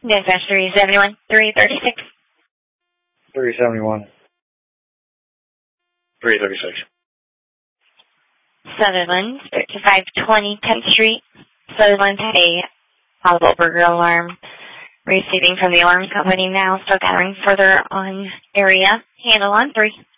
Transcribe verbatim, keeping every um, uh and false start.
Dispatch three seventy-one, three thirty-six. three seventy-one. three thirty-six. Sutherland, fifty-five twenty tenth Street. Sutherland had a possible burglar alarm. Receiving from the alarm company now, still gathering further on area. Handle on three.